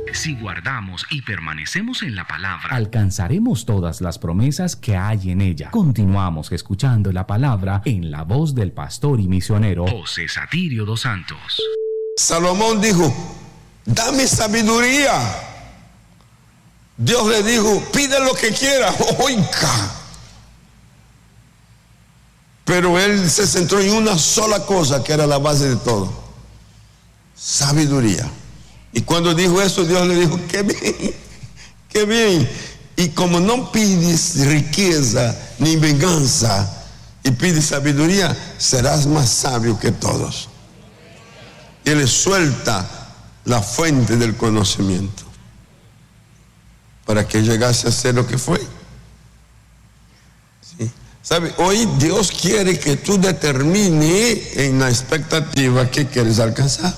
Si guardamos y permanecemos en la palabra, alcanzaremos todas las promesas que hay en ella. Continuamos escuchando la palabra en la voz del pastor y misionero José Satirio dos Santos. Salomón dijo: dame sabiduría. Dios le dijo: pide lo que quiera. Oiga. Pero él se centró en una sola cosa que era la base de todo: sabiduría. Y cuando dijo eso, Dios le dijo: qué bien, qué bien. Y como no pides riqueza ni venganza y pides sabiduría, serás más sabio que todos. Y le suelta la fuente del conocimiento para que llegase a ser lo que fue. ¿Sí? ¿Sabe? Hoy Dios quiere que tú determines en la expectativa que quieres alcanzar.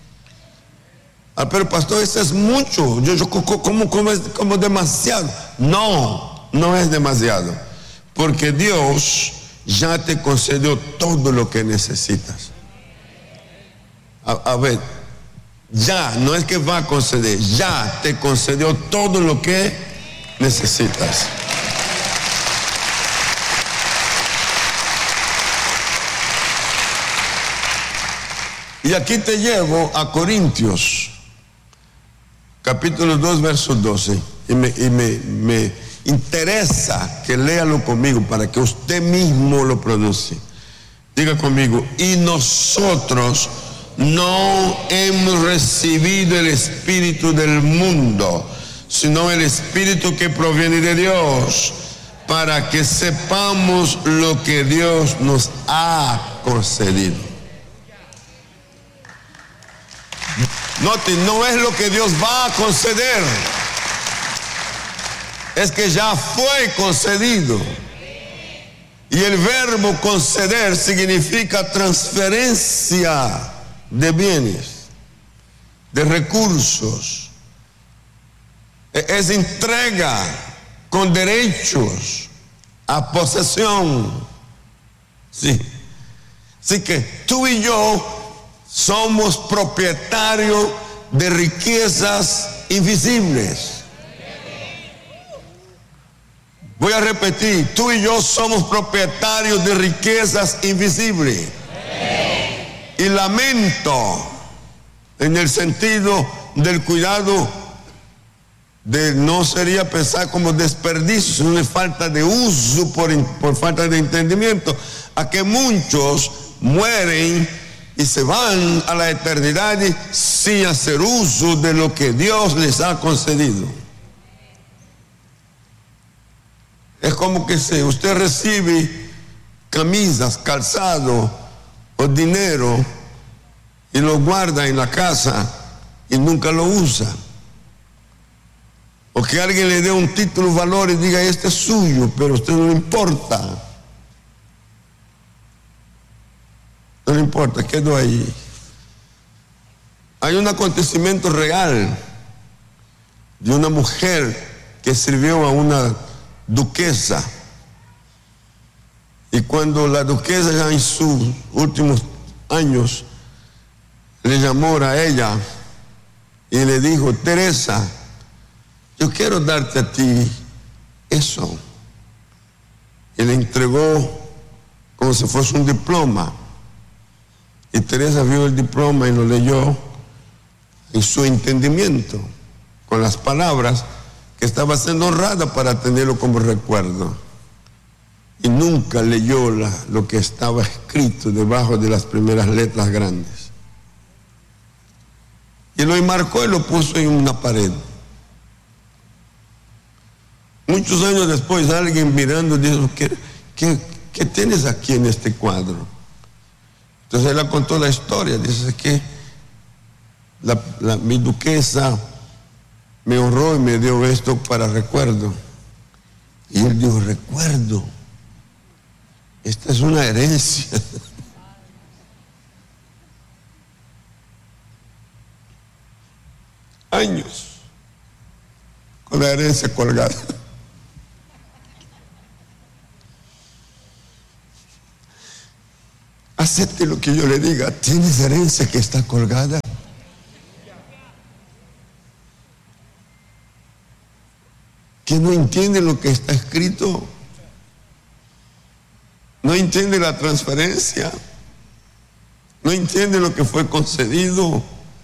Pero pastor, eso es mucho. Como demasiado. No, no es demasiado. Porque Dios ya te concedió todo lo que necesitas. A ver, ya, no es que va a conceder, ya te concedió todo lo que necesitas. Y aquí te llevo a Corintios, capítulo 2, verso 12. Y me interesa que léalo conmigo para que usted mismo lo pronuncie. Diga conmigo: y nosotros no hemos recibido el espíritu del mundo, sino el espíritu que proviene de Dios, para que sepamos lo que Dios nos ha concedido. Note, no es lo que Dios va a conceder, es que ya fue concedido. Y el verbo conceder significa transferencia de bienes, de recursos. Es entrega con derechos a posesión. Sí. Así que tú y yo somos propietarios de riquezas invisibles. Voy a repetir: tú y yo somos propietarios de riquezas invisibles. Y lamento en el sentido del cuidado de no sería pensar como desperdicio, sino falta de uso por falta de entendimiento, a que muchos mueren y se van a la eternidad sin hacer uso de lo que Dios les ha concedido. Es como que si usted recibe camisas, calzado o dinero y lo guarda en la casa y nunca lo usa. O que alguien le dé un título, valor y diga: este es suyo, pero a usted no le importa. No le importa, quedó ahí. Hay un acontecimiento real de una mujer que sirvió a una duquesa. Y cuando la duquesa, ya en sus últimos años, le llamó a ella y le dijo: Teresa, yo quiero darte a ti eso. Y le entregó como si fuese un diploma. Y Teresa vio el diploma y lo leyó en su entendimiento, con las palabras que estaba siendo honrada para tenerlo como recuerdo. Y nunca leyó lo que estaba escrito debajo de las primeras letras grandes. Y lo enmarcó y lo puso en una pared. Muchos años después, alguien mirando dijo: ¿Qué tienes aquí en este cuadro? Entonces él contó la historia. Dice que mi duquesa me honró y me dio esto para recuerdo. Y él dijo: recuerdo, esta es una herencia. Años con la herencia colgada. Acepte lo que yo le diga. ¿Tienes herencia que está colgada? que no entiende lo que está escrito, no entiende la transferencia, no entiende lo que fue concedido.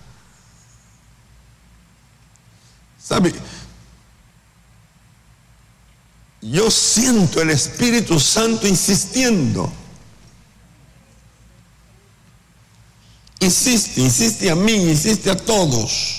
¿Sabe? Yo siento el Espíritu Santo insistiendo. Insiste a mí, insiste a todos.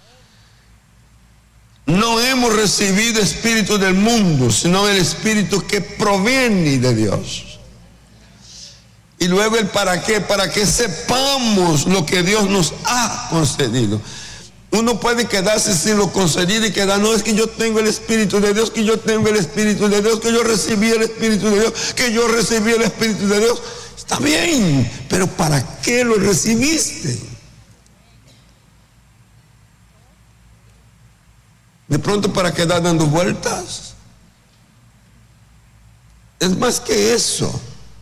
No hemos recibido espíritu del mundo, sino el espíritu que proviene de Dios. Y luego el para qué, para que sepamos lo que Dios nos ha concedido. Uno puede quedarse sin lo concedido y quedar, no, es que yo tengo el Espíritu de Dios, que yo tengo el Espíritu de Dios, que yo recibí el Espíritu de Dios, que yo recibí el Espíritu de Dios. Está bien, pero ¿para qué lo recibiste? De pronto para quedar dando vueltas. Es más que eso.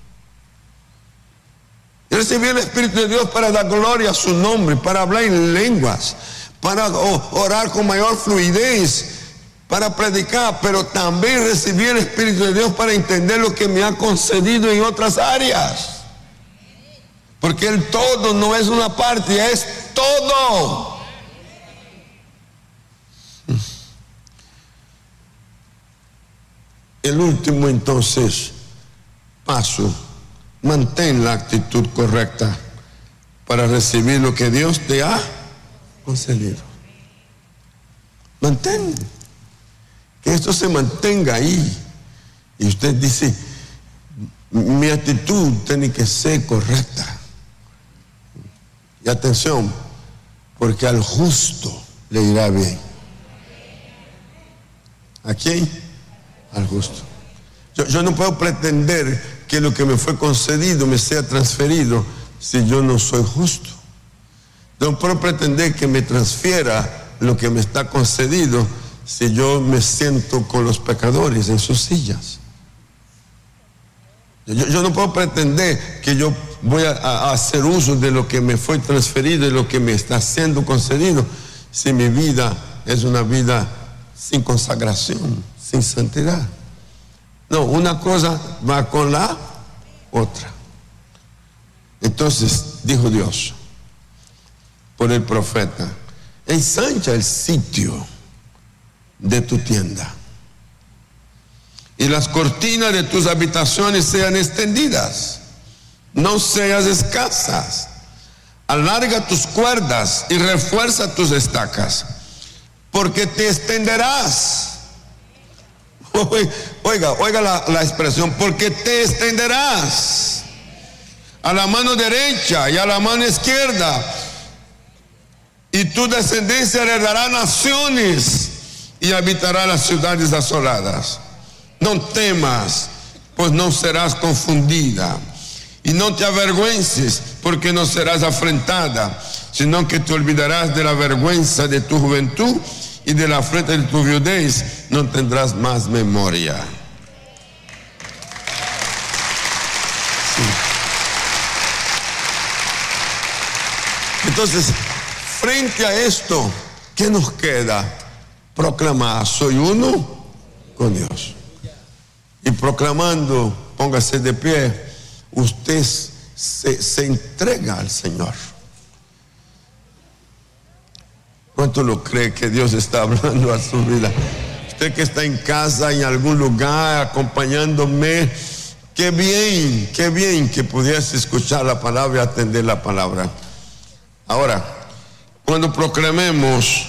Yo recibí el Espíritu de Dios para dar gloria a su nombre, para hablar en lenguas, para orar con mayor fluidez, para predicar, pero también recibí el Espíritu de Dios para entender lo que me ha concedido en otras áreas. Porque el todo no es una parte, es todo. El último entonces paso, mantén la actitud correcta para recibir lo que Dios te ha concedido. Mantén, que esto se mantenga ahí. Y usted dice, mi actitud tiene que ser correcta. Y atención, porque al justo le irá bien. ¿A quién? Al justo. Yo no puedo pretender que lo que me fue concedido me sea transferido si yo no soy justo. No puedo pretender que me transfiera lo que me está concedido si yo me siento con los pecadores en sus sillas. Yo no puedo pretender que yo voy a hacer uso de lo que me fue transferido y lo que me está siendo concedido si mi vida es una vida sin consagración, sin santidad. No, una cosa va con la otra. Entonces dijo Dios por el profeta: ensancha el sitio de tu tienda y las cortinas de tus habitaciones sean extendidas, no seas escasas. Alarga tus cuerdas y refuerza tus estacas, porque te extenderás. Oiga la expresión, porque te extenderás a la mano derecha y a la mano izquierda, y tu descendencia heredará naciones y habitará las ciudades asoladas. No temas, pues no serás confundida, y no te avergüences, porque no serás afrentada, sino que te olvidarás de la vergüenza de tu juventud, y de la afrenta de tu viudez no tendrás más memoria. Sí. Entonces, frente a esto, ¿qué nos queda? Proclamar: soy uno con Dios. Y proclamando, póngase de pie, usted se entrega al Señor. ¿Cuánto lo cree que Dios está hablando a su vida? Usted que está en casa, en algún lugar, acompañándome, qué bien que pudiese escuchar la palabra y atender la palabra. Ahora, cuando proclamemos,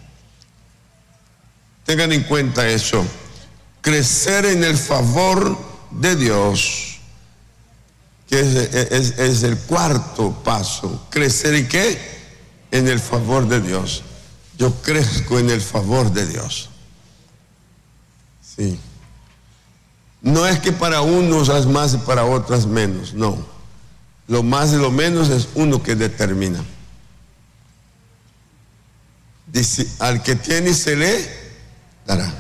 tengan en cuenta eso: crecer en el favor de Dios, que es el cuarto paso. ¿Crecer en qué? En el favor de Dios. Yo crezco en el favor de Dios. Sí. No es que para unos es más y para otras menos, no. Lo más y lo menos es uno que determina. Dice: al que tiene se le dará.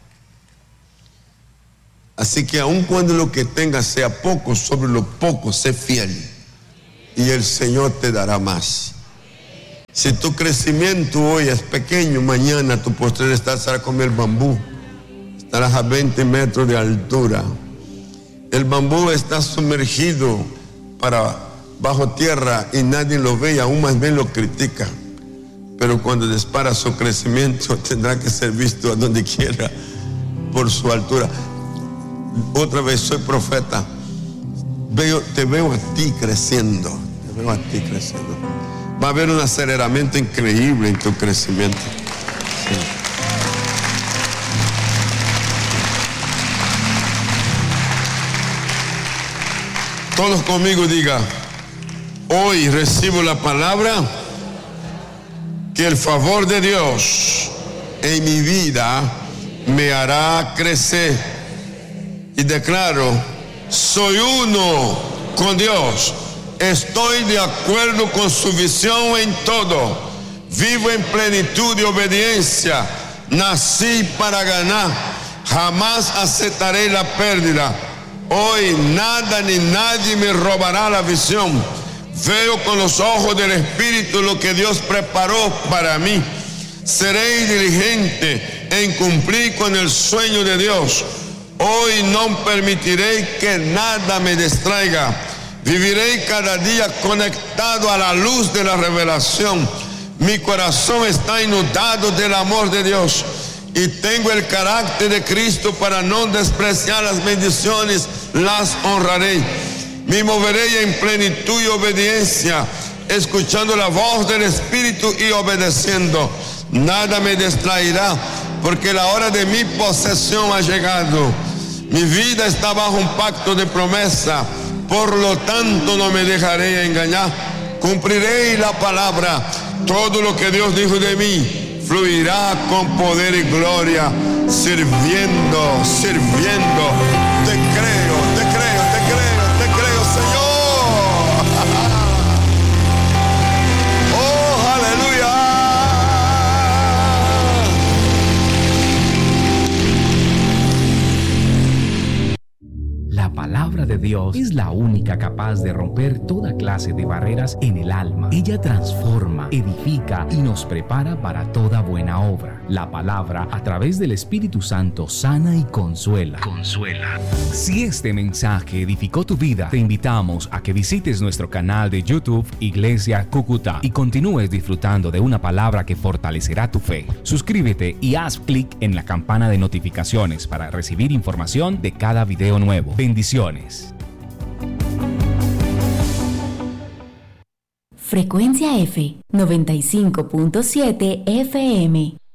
Así que aun cuando lo que tengas sea poco, sobre lo poco sé fiel, y el Señor te dará más. Si tu crecimiento hoy es pequeño, mañana tu postrer estará a comer bambú. estarás a 20 metros de altura. El bambú está sumergido bajo tierra y nadie lo ve y aún más bien lo critica. Pero cuando dispara su crecimiento tendrá que ser visto a donde quiera por su altura. Otra vez, soy profeta. Te veo a ti creciendo. Te veo a ti creciendo. Va a haber un aceleramiento increíble en tu crecimiento. Sí. Todos conmigo digan: hoy recibo la palabra que el favor de Dios en mi vida me hará crecer. Y declaro: soy uno con Dios. Estoy de acuerdo con su visión en todo. Vivo en plenitud de obediencia. Nací para ganar. Jamás aceptaré la pérdida. Hoy nada ni nadie me robará la visión. Veo con los ojos del Espíritu lo que Dios preparó para mí. Seré diligente en cumplir con el sueño de Dios. Hoy no permitiré que nada me distraiga. Viviré cada día conectado a la luz de la revelación. Mi corazón está inundado del amor de Dios y tengo el carácter de Cristo para no despreciar las bendiciones, las honraré. Me moveré en plenitud y obediencia, escuchando la voz del Espíritu y obedeciendo. Nada me distraerá, porque la hora de mi posesión ha llegado. Mi vida está bajo un pacto de promesa, por lo tanto no me dejaré engañar. Cumpliré la palabra. Todo lo que Dios dijo de mí fluirá con poder y gloria, sirviendo. Te creo, Señor. Oh, aleluya. La palabra de Dios es la única capaz de romper toda clase de barreras en el alma. Ella transforma, edifica y nos prepara para toda buena obra. La palabra, a través del Espíritu Santo, sana y consuela. Si este mensaje edificó tu vida, te invitamos a que visites nuestro canal de YouTube Iglesia Cúcuta y continúes disfrutando de una palabra que fortalecerá tu fe. Suscríbete y haz clic en la campana de notificaciones para recibir información de cada video nuevo. Bendiciones. Frecuencia F 95.7 FM.